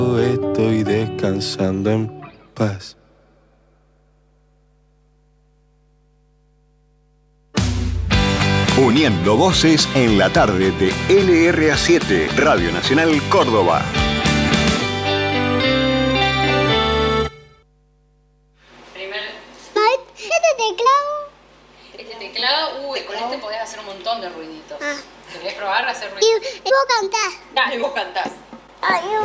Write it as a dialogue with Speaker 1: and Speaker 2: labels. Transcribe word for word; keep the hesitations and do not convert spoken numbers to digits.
Speaker 1: Estoy descansando en paz.
Speaker 2: Uniendo voces en la tarde de L R A siete, Radio Nacional Córdoba.
Speaker 3: Primer...
Speaker 4: ¿Este teclado?
Speaker 3: Este teclado, uy, con este podés hacer un montón de ruiditos.
Speaker 4: Ah.
Speaker 3: ¿Querés probar a hacer ruiditos?
Speaker 4: Y, y vos cantás.
Speaker 3: Dale, vos cantás.
Speaker 4: Ay,